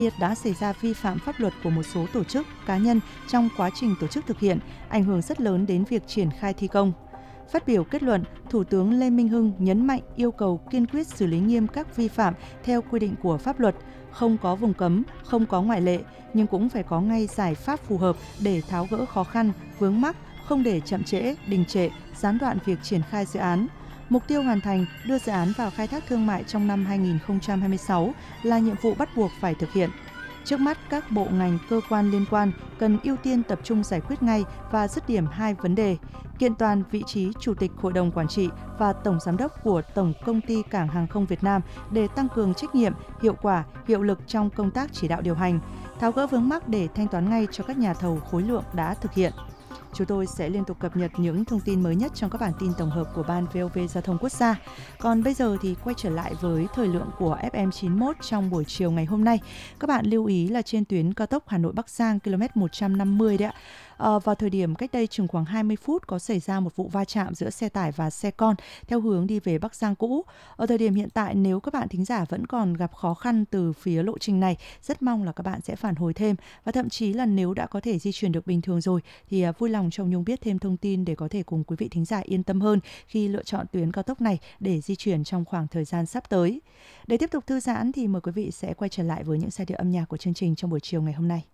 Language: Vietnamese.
đã xảy ra vi phạm pháp luật của một số tổ chức, cá nhân trong quá trình tổ chức thực hiện, ảnh hưởng rất lớn đến việc triển khai thi công. Phát biểu kết luận, Thủ tướng Lê Minh Hưng nhấn mạnh yêu cầu kiên quyết xử lý nghiêm các vi phạm theo quy định của pháp luật, không có vùng cấm, không có ngoại lệ, nhưng cũng phải có ngay giải pháp phù hợp để tháo gỡ khó khăn, vướng mắc, không để chậm trễ, đình trệ, gián đoạn việc triển khai dự án. Mục tiêu hoàn thành đưa dự án vào khai thác thương mại trong năm 2026 là nhiệm vụ bắt buộc phải thực hiện. Trước mắt, các bộ ngành cơ quan liên quan cần ưu tiên tập trung giải quyết ngay và dứt điểm hai vấn đề: kiện toàn vị trí Chủ tịch Hội đồng Quản trị và Tổng Giám đốc của Tổng Công ty Cảng hàng không Việt Nam để tăng cường trách nhiệm, hiệu quả, hiệu lực trong công tác chỉ đạo điều hành, tháo gỡ vướng mắc để thanh toán ngay cho các nhà thầu khối lượng đã thực hiện. Chúng tôi sẽ liên tục cập nhật những thông tin mới nhất trong các bản tin tổng hợp của Ban VOV Giao thông Quốc gia. Còn bây giờ thì quay trở lại với thời lượng của FM 91 trong buổi chiều ngày hôm nay. Các bạn lưu ý là trên tuyến cao tốc Hà Nội Bắc Giang km 150 đấy ạ. Vào thời điểm cách đây chừng khoảng 20 phút có xảy ra một vụ va chạm giữa xe tải và xe con theo hướng đi về Bắc Giang cũ. Ở thời điểm hiện tại, nếu các bạn thính giả vẫn còn gặp khó khăn từ phía lộ trình này, rất mong là các bạn sẽ phản hồi thêm, và thậm chí là nếu đã có thể di chuyển được bình thường rồi thì vui lòng cho Nhung biết thêm thông tin để có thể cùng quý vị thính giả yên tâm hơn khi lựa chọn tuyến cao tốc này để di chuyển trong khoảng thời gian sắp tới. Để tiếp tục thư giãn thì mời quý vị sẽ quay trở lại với những giai điệu âm nhạc của chương trình trong buổi chiều ngày hôm nay.